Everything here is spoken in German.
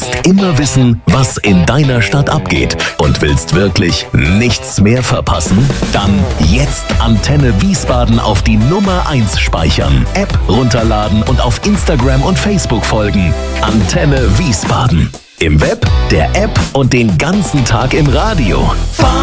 Immer wissen, was in deiner Stadt abgeht und willst wirklich nichts mehr verpassen? Dann jetzt Antenne Wiesbaden auf die Nummer 1 speichern, App runterladen und auf Instagram und Facebook folgen. Antenne Wiesbaden. Im Web, der App und den ganzen Tag im Radio.